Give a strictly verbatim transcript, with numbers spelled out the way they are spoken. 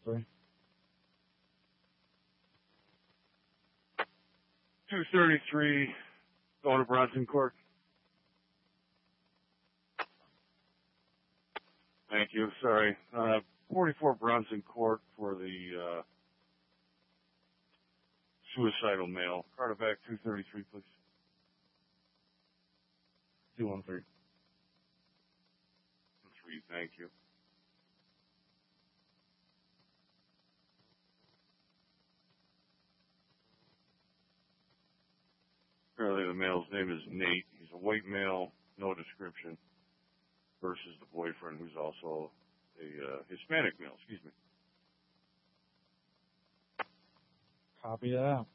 three. two thirty-three, going to Bronson Court. Thank you. Sorry. Uh, forty-four Bronson Court for the uh, suicidal male. Carterback two thirty-three, please. two one three. Three, thank you. Apparently the male's name is Nate. He's a white male, no description, versus the boyfriend, who's also a uh, Hispanic male, excuse me. Copy that.